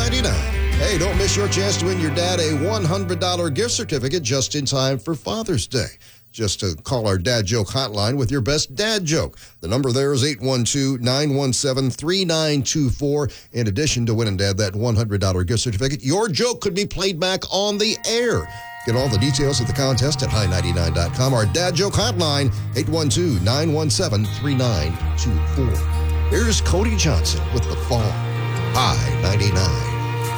$9.99. Hey, don't miss your chance to win your dad a $100 gift certificate just in time for Father's Day. Just to call our Dad Joke hotline with your best dad joke. The number there is 812-917-3924. In addition to winning, Dad, that $100 gift certificate, your joke could be played back on the air. Get all the details of the contest at high99.com. Our Dad Joke hotline, 812-917-3924. Here's Cody Johnson with The Fall. High 99.